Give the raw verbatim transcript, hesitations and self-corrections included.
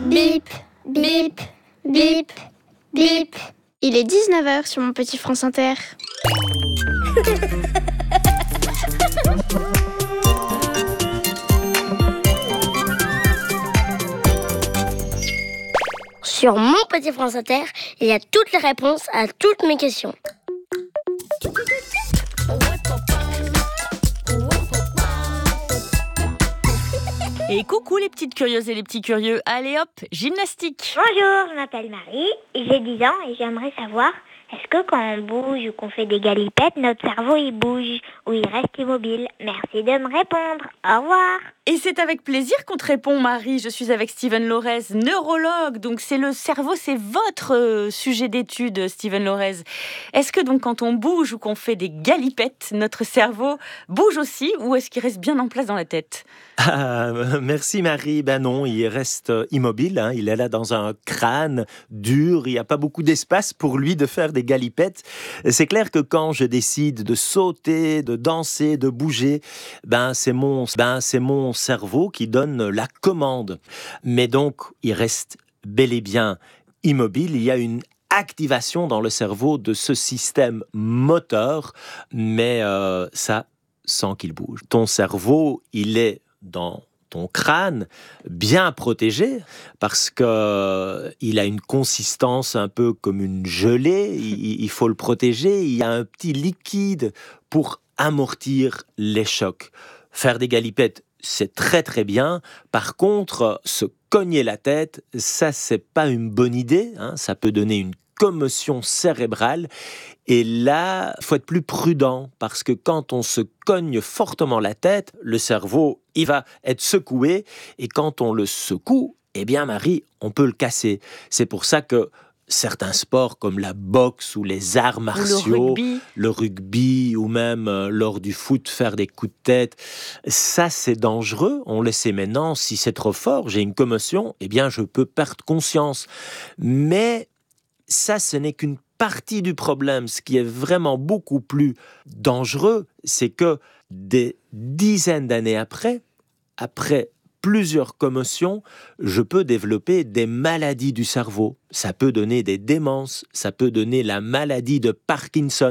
Bip, bip, bip, bip. Il est dix-neuf heures sur mon petit France Inter. Sur mon petit France Inter, il y a toutes les réponses à toutes mes questions. Et coucou les petites curieuses et les petits curieux, allez hop, gymnastique. Bonjour, je m'appelle Marie, j'ai dix ans et j'aimerais savoir, est-ce que quand on bouge ou qu'on fait des galipettes, notre cerveau il bouge ou il reste immobile? Merci de me répondre, au revoir. Et c'est avec plaisir qu'on te répond, Marie. Je suis avec Steven Lorez, neurologue. Donc c'est le cerveau, c'est votre euh, sujet d'étude, Steven Lorez. Est-ce que donc quand on bouge ou qu'on fait des galipettes, notre cerveau bouge aussi ou est-ce qu'il reste bien en place dans la tête? Ah, merci Marie. Ben non, il reste immobile. Hein. Il est là dans un crâne dur. Il n'y a pas beaucoup d'espace pour lui de faire des galipettes. C'est clair que quand je décide de sauter, de danser, de bouger, ben c'est mon, ben c'est mon cerveau qui donne la commande. Mais donc, il reste bel et bien immobile. Il y a une activation dans le cerveau de ce système moteur, mais euh, ça, sans qu'il bouge. Ton cerveau, il est dans ton crâne bien protégé parce que euh, il a une consistance un peu comme une gelée. Il, il faut le protéger. Il y a un petit liquide pour amortir les chocs. Faire des galipettes, c'est très très bien. Par contre, se cogner la tête, ça c'est pas une bonne idée. Hein. Ça peut donner une commotion cérébrale. Et là, il faut être plus prudent parce que quand on se cogne fortement la tête, le cerveau, il va être secoué. Et quand on le secoue, eh bien Marie, on peut le casser. C'est pour ça que certains sports comme la boxe ou les arts martiaux, le rugby, le rugby ou même euh, lors du foot, faire des coups de tête, ça c'est dangereux. On le sait maintenant, si c'est trop fort, j'ai une commotion, eh bien je peux perdre conscience. Mais ça, ce n'est qu'une partie du problème. Ce qui est vraiment beaucoup plus dangereux, c'est que des dizaines d'années après, après plusieurs commotions, je peux développer des maladies du cerveau. Ça peut donner des démences, ça peut donner la maladie de Parkinson.